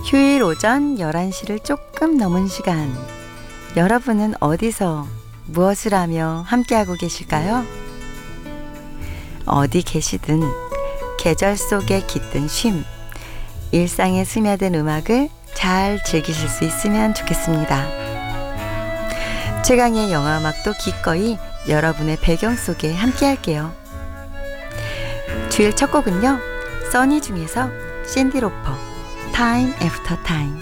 휴일 오전 11시를 조금 넘은 시간, 여러분은 어디서 무엇을 하며 함께하고 계실까요? 어디 계시든 계절 속에 깃든 쉼, 일상에 스며든 음악을 잘 즐기실 수 있으면 좋겠습니다. 최강의 영화음악도 기꺼이 여러분의 배경 속에 함께할게요. 주일 첫 곡은요, 써니 중에서 신디 로퍼, Time After Time.